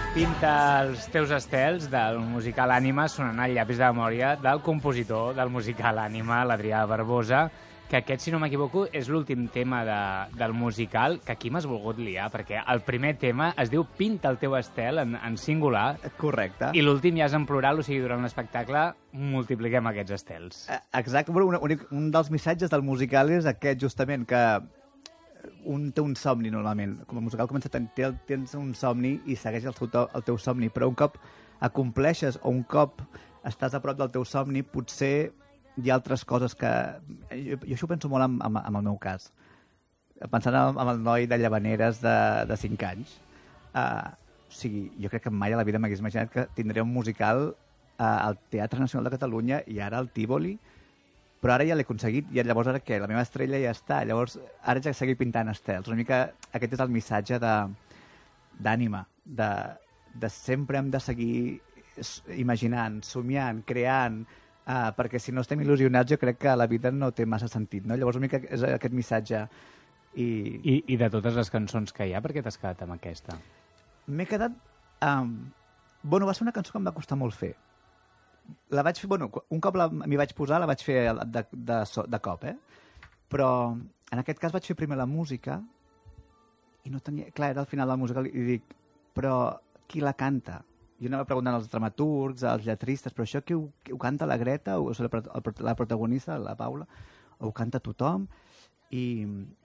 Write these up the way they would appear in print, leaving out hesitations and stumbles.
Pinta els teus estels del musical Ànima sonant al llapis de memòria del compositor del musical Ànima, l'Adrià Barbosa, que aquest, si no m'equivoco, és l'últim tema del musical, que aquí m'has volgut liar, perquè el primer tema es diu Pinta el teu estel, en singular. Correcte. I l'últim ja és en plural, o sigui, durant l'espectacle multipliquem aquests estels. Exacte. Un dels missatges del musical és aquest, justament, que un té un somni, normalment. Com el musical comença, tens un somni i segueix el teu somni, però un cop acompleixes o un cop estàs a prop del teu somni, potser hi ha altres coses que... Jo això ho penso molt en el meu cas. Pensant en el noi de Llavaneres de 5 anys. O sigui, jo crec que mai a la vida m'hagués imaginat que tindria un musical al Teatre Nacional de Catalunya i ara al Tívoli, però ara ja l'he aconseguit, i llavors ara què? La meva estrella ja està, llavors ara ja seguir pintant estels. Una mica aquest és el missatge d'Ànima, de sempre hem de seguir imaginant, somiant, creant, perquè si no estem il·lusionats jo crec que la vida no té massa sentit, no? Llavors una mica és aquest missatge. I de totes les cançons que hi ha, per què t'has quedat amb aquesta? M'he quedat... Bueno, va ser una cançó que em va costar molt fer. La vaig fer, bueno, un cop m'hi vaig posar, la vaig fer de cop, però en aquest cas vaig fer primer la música i no tenia... Clar, era al final del musical i dic, però qui la canta? Jo anava preguntant als dramaturgs, als lletristes, però això qui ho canta la Greta, o la protagonista, la Paula, o ho canta tothom? I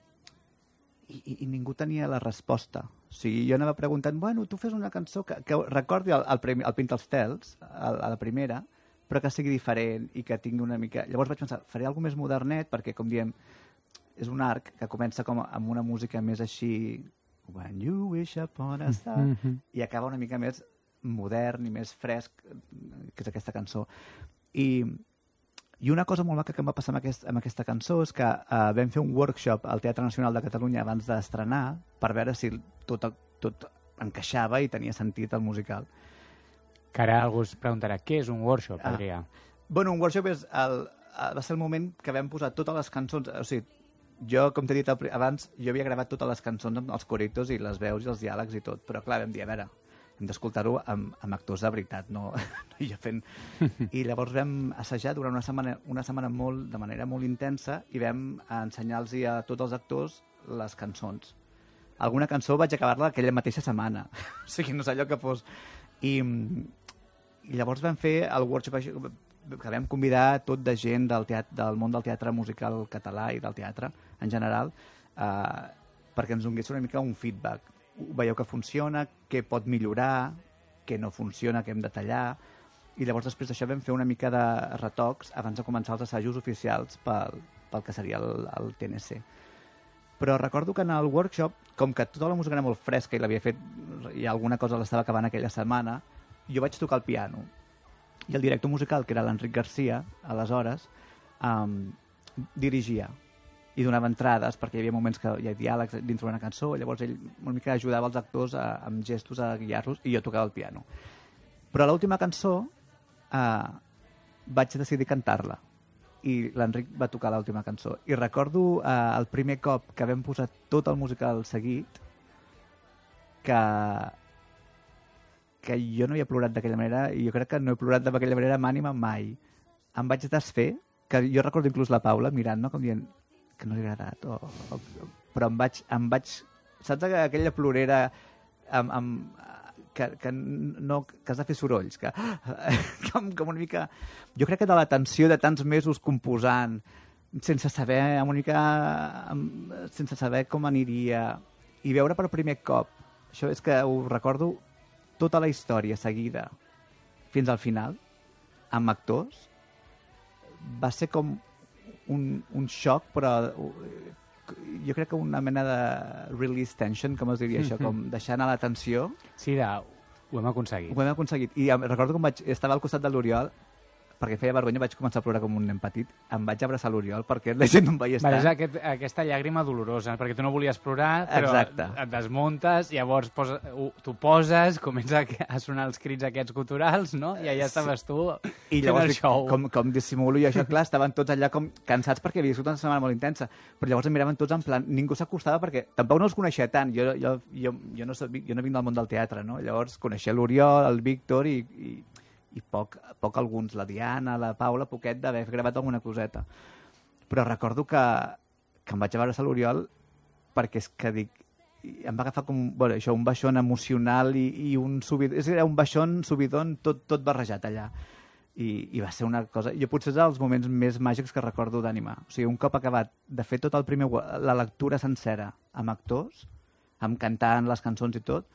ningú tenia la resposta. O sigui, jo anava preguntant, bueno, tu fes una cançó que recordi el Pinta els Tels, a la primera, però que sigui diferent i que tingui una mica... Llavors vaig pensar, faré alguna més modernet, perquè, com diem, és un arc que comença com amb una música més així... When you wish upon a star... I acaba una mica més modern i més fresc, que és aquesta cançó. I una cosa molt maca que em va passar amb aquesta cançó és que vam fer un workshop al Teatre Nacional de Catalunya abans d'estrenar per veure si tot encaixava i tenia sentit el musical. Que ara algú es preguntarà, què és un workshop, Adrià? Bueno, un workshop va ser el moment que vam posar totes les cançons... O sigui, jo, com t'he dit abans, jo havia gravat totes les cançons amb els coritos i les veus i els diàlegs i tot, però clar, vam dir, a veure, hem d'escoltar-ho amb actors de veritat, no jo fent... I llavors vam assajar durant una setmana de manera molt intensa i vam ensenyar-los a tots els actors les cançons. Alguna cançó vaig acabar-la aquella mateixa setmana. O sigui, no sé allò que fos... I llavors vam fer el workshop que vam convidar tot de gent del món del teatre musical català i del teatre en general perquè ens donés una mica un feedback. Veieu que funciona, què pot millorar, què no funciona, què hem de tallar, i llavors després d'això vam fer una mica de retocs abans de començar els assajos oficials pel que seria el TNC. Però recordo que en el workshop, com que tota la música era molt fresca i l'havia fet, i alguna cosa l'estava acabant aquella setmana, jo vaig tocar el piano. I el director musical, que era l'Enric Garcia, aleshores, dirigia i donava entrades, perquè hi havia moments que hi ha diàlegs dintre una cançó, llavors ell una mica ajudava els actors amb gestos a guiar-los, i jo tocava el piano. Però l'última cançó vaig decidir cantar-la, i l'Enric va tocar l'última cançó. I recordo el primer cop que vam posar tot el musical seguit, que jo no havia plorat d'aquella manera, i jo crec que no he plorat d'aquella manera amb Ànima mai. Em vaig desfer, que jo recordo inclús la Paula mirant, no? Com dient que no li ha agradat, però em vaig... Saps aquella plorera que has de fer sorolls, com una mica... Jo crec que de la tensió de tants mesos composant, sense saber com aniria, i veure per primer cop, això és que ho recordo, tota la història seguida fins al final, amb actors, va ser com un xoc, però jo crec que una mena de release tension, com es diria això, com deixar anar la tensió. Sí, ho hem aconseguit. Ho hem aconseguit. I recordo com estava al costat de l'Oriol, perquè feia vergonya, vaig començar a plorar com un nen petit, em vaig abraçar l'Oriol perquè la gent no em veiés tant. És aquesta llàgrima dolorosa, perquè tu no volies plorar, però et desmuntes, llavors t'ho poses, comença a sonar els crits aquests guturals, no? I allà estaves tu i llavors, com dissimulo jo això, clar, estaven tots allà com cansats perquè havia sigut una setmana molt intensa, però llavors em miraven tots en plan, ningú s'acostava perquè tampoc no els coneixia tant, jo no vinc del món del teatre, no? Llavors coneixia l'Oriol, el Víctor i poc alguns, la Diana, la Paula, poquet d'haver gravat alguna coseta. Però recordo que em vaig abraçar l'Oriol perquè és que dic, em va agafar com un baixón emocional i un subidon, era un baixón, subidon, tot barrejat allà. I va ser una cosa... Jo potser és dels moments més màgics que recordo d'Ànima. O sigui, un cop acabat de fer tot la lectura sencera amb actors, amb cantant les cançons i tot,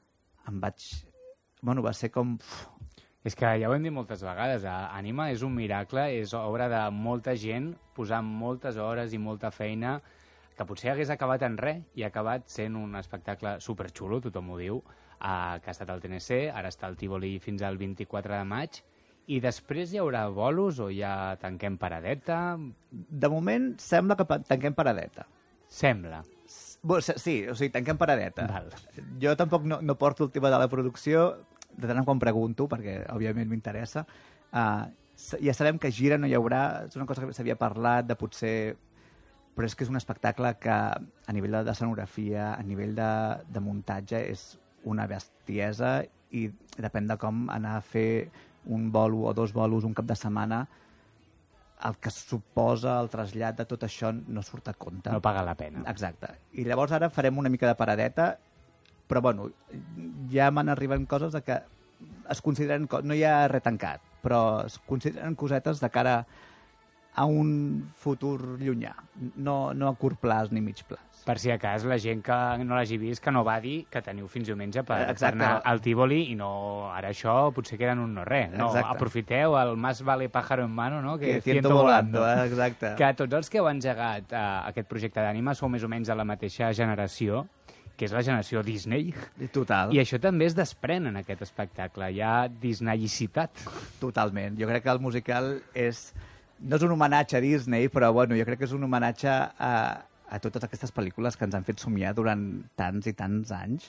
va ser com... És que ja ho hem dit moltes vegades, Ànima és un miracle, és obra de molta gent, posant moltes hores i molta feina, que potser hagués acabat en res i ha acabat sent un espectacle superxulo, tothom ho diu, que ha estat al TNC, ara està al Tívoli fins al 24 de maig, i després hi haurà bolos o ja tanquem paradeta? De moment sembla que tanquem paradeta. Sembla. Sí, o sigui, tanquem paradeta. Val. Jo tampoc no porto el tema de la producció, de tant en quan pregunto, perquè òbviament m'interessa. Ja sabem que gira no hi haurà, és una cosa que s'havia parlat de potser... Però és que és un espectacle que a nivell de escenografia, a nivell de muntatge, és una bestiesa i depèn de com anar a fer un bolo o dos bolos un cap de setmana, el que suposa el trasllat de tot això no surt a compte. No paga la pena. Exacte. I llavors ara farem una mica de paradeta, però bueno, ja m'han arribat coses de que es consideren... No hi ha res tancat, però es consideren cosetes de cara a un futur llunyà, no a curt plaç ni mig plaç. Per si a cas, la gent que no l'hagi vist, que no va dir que teniu fins diumenge per anar al Tívoli i no... Ara això potser queda en un no res. No, aprofiteu el más vale pájaro en mano, no? Que ciento volando. Exacte. Que tots els que heu engegat aquest projecte d'Ànima sou més o menys de la mateixa generació, que és la generació Disney. Total. I això també es desprèn en aquest espectacle. Hi ha disneyicitat. Totalment. Jo crec que el musical no és un homenatge a Disney, però bueno, jo crec que és un homenatge a totes aquestes pel·lícules que ens han fet somiar durant tants i tants anys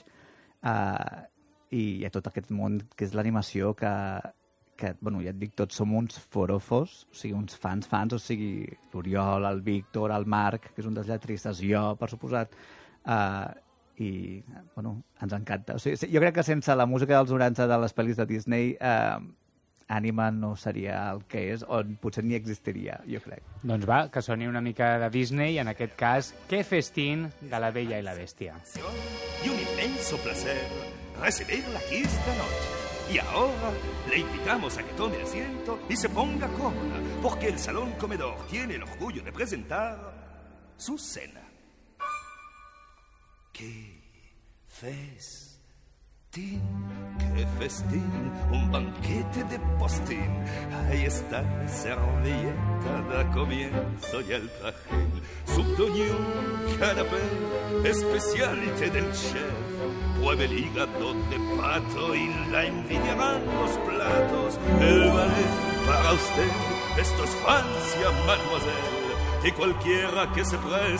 i a tot aquest món que és l'animació que bueno, ja et dic, tots som uns forofos, o sigui, uns fans, o sigui, l'Oriol, el Víctor, el Marc, que és un dels lletristes, jo, per suposat, i, bueno, ens encanta. O sigui, jo crec que sense la música dels 90 de les pel·lis de Disney, Ànima no seria el que és, o potser ni existiria, jo crec. Doncs va, que soni una mica de Disney, en aquest cas, Qué festín de La Bella y la Bestia. Y un inmenso placer recibirla aquí esta noche. Y ahora le invitamos a que tome asiento y se ponga cómoda, porque el Salón Comedor tiene el orgullo de presentar su cena. ¡Qué festín! ¡Qué festín! Un banquete de postín. Ahí está la servilleta, da comienzo ya el trajín. Subdoñón, canapé, especialité del chef. Pruebe el hígado de pato y la envidiarán los platos. El ballet para usted, esto es Francia, mademoiselle. Y cualquiera que se preste